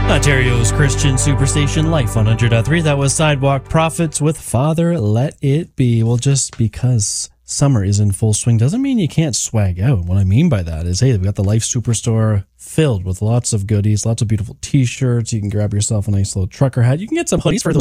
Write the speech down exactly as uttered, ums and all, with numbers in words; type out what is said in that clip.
Ontario's Christian Superstation Life one hundred point three. That was Sidewalk Prophets with Father Let It Be. Well, just because summer is in full swing doesn't mean you can't swag out. What I mean by that is, hey, we've got the Life Superstore filled with lots of goodies, lots of beautiful t-shirts. You can grab yourself a nice little trucker hat. You can get some hoodies for those